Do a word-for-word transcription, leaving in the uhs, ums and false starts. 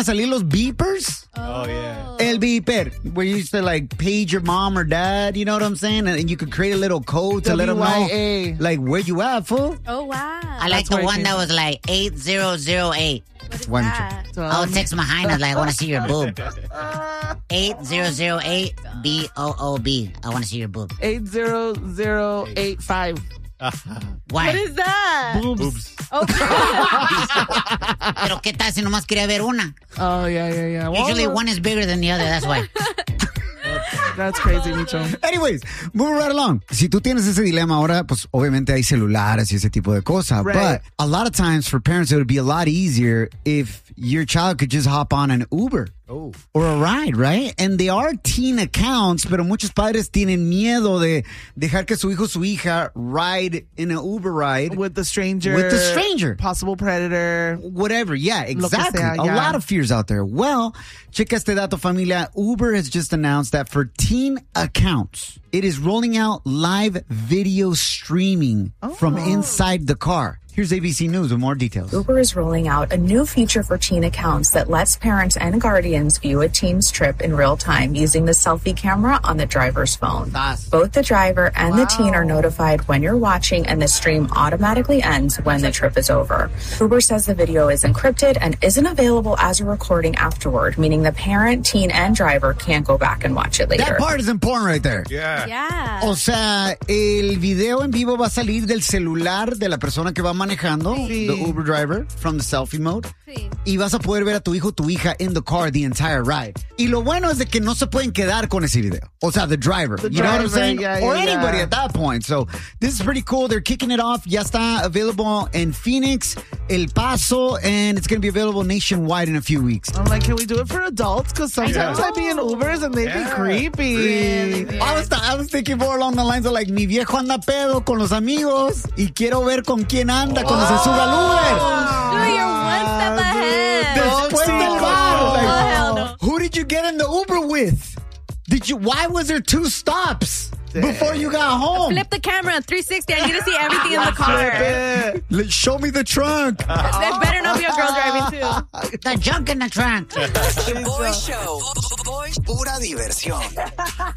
a salir los beepers. Oh, yeah. El beeper, where you used to like page your mom or dad, you know what I'm saying? And, and you could create a little code to let them know, like, where you at, fool? Oh, wow. I like the one that was like eight zero zero eight. What is Why that? I'll text Mahina like, I want to see your boob. eight zero zero eight B O O B. I want to see your boob. eight zero zero eight five. Why? What is that? Boobs. Oh, Pero qué tal si nomás quería ver una? Oh, yeah, yeah, yeah. Well, Usually one is bigger than the other, that's why. That's crazy, Micho. Anyways, moving right along. Si tú tienes ese dilema ahora, pues obviamente hay celulares y ese tipo de cosas. Right. But a lot of times for parents, it would be a lot easier if your child could just hop on an Uber. Oh. Or a ride, right? And they are teen accounts, pero muchos padres tienen miedo de dejar que su hijo o su hija ride in an Uber ride. With the stranger. With the stranger. Possible predator. Whatever, yeah, Lo que exactly. sea, A yeah. lot of fears out there. Well, checa este dato, familia. Uber has just announced that for teen accounts, it is rolling out live video streaming Oh. from inside the car. Here's A B C News with more details. Uber is rolling out a new feature for teen accounts that lets parents and guardians view a teen's trip in real time using the selfie camera on the driver's phone. Nice. Both the driver and the teen are notified when you're watching, and the stream automatically ends when the trip is over. Uber says the video is encrypted and isn't available as a recording afterward, meaning the parent, teen, and driver can't go back and watch it later. That part is important right there. Yeah. yeah. O sea, el video en vivo va a salir del celular de la persona que va manejando, Sí. the Uber driver, from the selfie mode. Sí. Y vas a poder ver a tu hijo o tu hija in the car the entire ride. Y lo bueno es de que no se pueden quedar con ese video. O sea, the driver. The you know what I'm driver, saying? yeah, or yeah, anybody yeah. at that point. So, this is pretty cool. They're kicking it off. Ya está available in Phoenix, El Paso, and it's going to be available nationwide in a few weeks. I'm like, can we do it for adults? Because sometimes I be in Ubers and they Yeah. be creepy. Really? I was, I was thinking more along the lines of like, mi viejo anda pedo con los amigos y quiero ver con quién anda cuando se suba al Uber. Dude, you're one step ahead. Después del bar. Oh, Like, hell no. who did you get in the Uber with? Did you? Why was there two stops before you got home? Flip the camera, three sixty. I need to see everything in the car. Let- Show me the trunk. There better not be a girl driving, too. The junk in the trunk. El Boy Show. Boy, pura diversión.